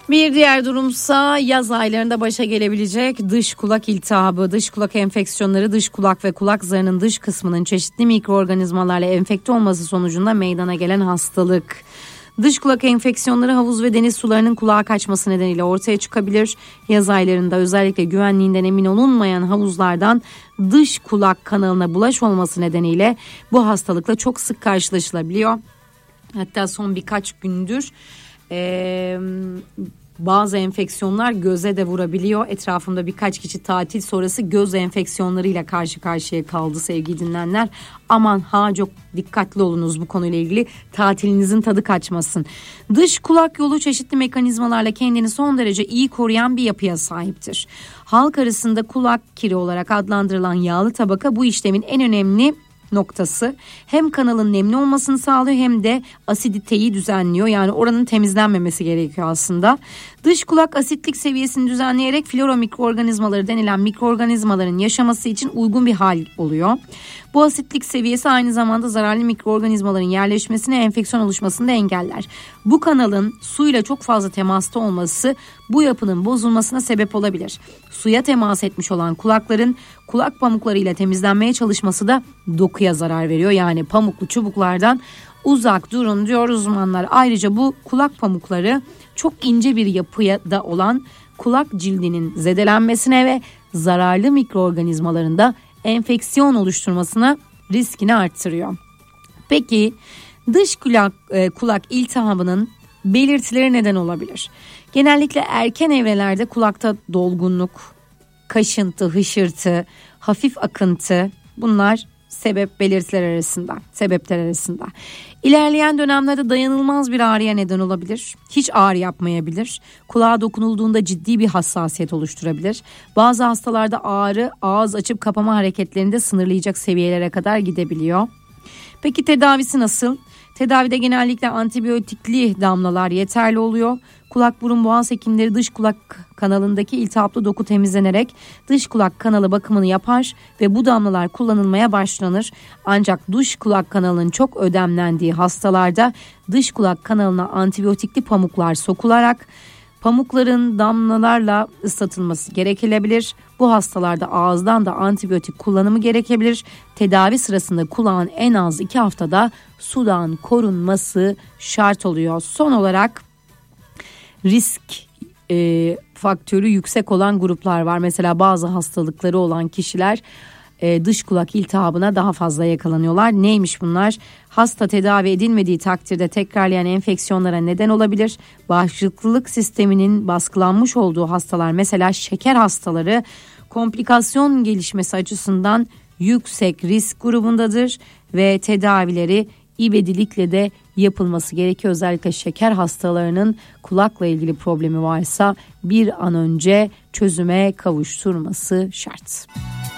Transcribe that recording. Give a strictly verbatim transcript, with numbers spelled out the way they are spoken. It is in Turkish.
Bir diğer durumsa yaz aylarında başa gelebilecek dış kulak iltihabı, dış kulak enfeksiyonları, dış kulak ve kulak zarının dış kısmının çeşitli mikroorganizmalarla enfekte olması sonucunda meydana gelen hastalık. Dış kulak enfeksiyonları havuz ve deniz sularının kulağa kaçması nedeniyle ortaya çıkabilir. Yaz aylarında özellikle güvenliğinden emin olunmayan havuzlardan dış kulak kanalına bulaş olması nedeniyle bu hastalıkla çok sık karşılaşılabiliyor. Hatta son birkaç gündür Ee, bazı enfeksiyonlar göze de vurabiliyor. Etrafımda birkaç kişi tatil sonrası göz enfeksiyonlarıyla karşı karşıya kaldı sevgili dinleyenler. Aman ha, çok dikkatli olunuz bu konuyla ilgili, tatilinizin tadı kaçmasın. Dış kulak yolu çeşitli mekanizmalarla kendini son derece iyi koruyan bir yapıya sahiptir. Halk arasında kulak kiri olarak adlandırılan yağlı tabaka bu işlemin en önemli noktası. Hem kanalın nemli olmasını sağlıyor hem de asiditeyi düzenliyor. Yani oranın temizlenmemesi gerekiyor aslında. Dış kulak asitlik seviyesini düzenleyerek flora mikroorganizmaları denilen mikroorganizmaların yaşaması için uygun bir hal oluyor. Bu asitlik seviyesi aynı zamanda zararlı mikroorganizmaların yerleşmesine, enfeksiyon oluşmasını da engeller. Bu kanalın suyla çok fazla temasta olması bu yapının bozulmasına sebep olabilir. Suya temas etmiş olan kulakların kulak pamuklarıyla temizlenmeye çalışması da dokuya zarar veriyor. Yani pamuklu çubuklardan uzak durun diyor uzmanlar. Ayrıca bu kulak pamukları çok ince bir yapıya da olan kulak cildinin zedelenmesine ve zararlı mikroorganizmaların da enfeksiyon oluşturmasına riskini arttırıyor. Peki dış kulak, e, kulak iltihabının belirtileri neden olabilir? Genellikle erken evrelerde kulakta dolgunluk, kaşıntı, hışırtı, hafif akıntı, bunlar sebep belirtiler arasında, sebepler arasında. İlerleyen dönemlerde dayanılmaz bir ağrıya neden olabilir. Hiç ağrı yapmayabilir. Kulağa dokunulduğunda ciddi bir hassasiyet oluşturabilir. Bazı hastalarda ağrı ağız açıp kapama hareketlerinde sınırlayacak seviyelere kadar gidebiliyor. Peki tedavisi nasıl? Tedavide genellikle antibiyotikli damlalar yeterli oluyor. Kulak burun boğaz hekimleri dış kulak kanalındaki iltihaplı doku temizlenerek dış kulak kanalı bakımını yapar ve bu damlalar kullanılmaya başlanır. Ancak dış kulak kanalının çok ödemlendiği hastalarda dış kulak kanalına antibiyotikli pamuklar sokularak pamukların damlalarla ıslatılması gerekilebilir. Bu hastalarda ağızdan da antibiyotik kullanımı gerekebilir. Tedavi sırasında kulağın en az iki haftada sudan korunması şart oluyor. Son olarak risk e, faktörü yüksek olan gruplar var. Mesela bazı hastalıkları olan kişiler e, dış kulak iltihabına daha fazla yakalanıyorlar. Neymiş bunlar? Hasta tedavi edilmediği takdirde tekrarlayan enfeksiyonlara neden olabilir. Bağışıklık sisteminin baskılanmış olduğu hastalar, mesela şeker hastaları, komplikasyon gelişmesi açısından yüksek risk grubundadır ve tedavileri ivedilikle de yapılması gerekiyor. Özellikle şeker hastalarının kulakla ilgili problemi varsa bir an önce çözüme kavuşturması şart.